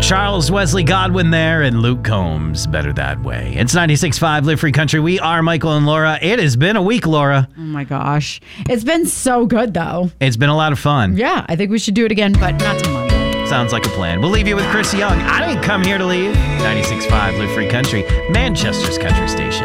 Charles Wesley Godwin there and Luke Combs, Better That Way. It's 96.5 Live Free Country. We are Michael and Laura. It has been a week, Laura. Oh my gosh. It's been so good though. It's been a lot of fun. Yeah, I think we should do it again, but not till Monday. Sounds like a plan. We'll leave you with Chris Young. I didn't come here to leave. 96.5 Live Free Country, Manchester's country station.